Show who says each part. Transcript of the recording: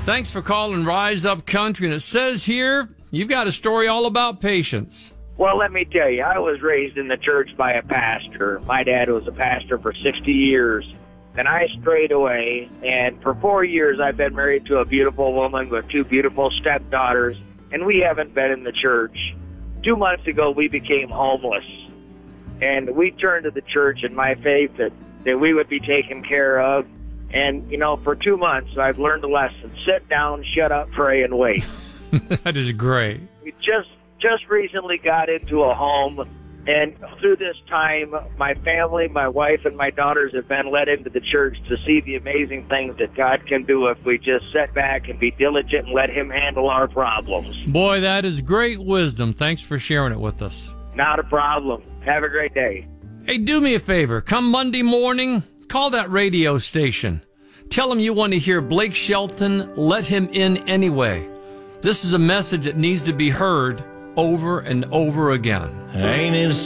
Speaker 1: Thanks for calling Rise Up Country. And it says here you've got a story all about patience.
Speaker 2: Well, let me tell you, I was raised in the church by a pastor. My dad was a pastor for 60 years. And I strayed away, and for 4 years I've been married to a beautiful woman with 2 beautiful stepdaughters, and we haven't been in the church. 2 months ago, we became homeless, and we turned to the church in my faith that we would be taken care of. And, you know, for 2 months, I've learned a lesson. Sit down, shut up, pray, and wait.
Speaker 1: That is great.
Speaker 2: We just recently got into a home. And through this time, my family, my wife, and my daughters have been led into the church to see the amazing things that God can do if we just sit back and be diligent and let Him handle our problems.
Speaker 1: Boy, that is great wisdom. Thanks for sharing it with us.
Speaker 2: Not a problem. Have a great day.
Speaker 1: Hey, do me a favor. Come Monday morning, call that radio station. Tell them you want to hear Blake Shelton, Let Him In Anyway. This is a message that needs to be heard over and over again.
Speaker 3: Ain't it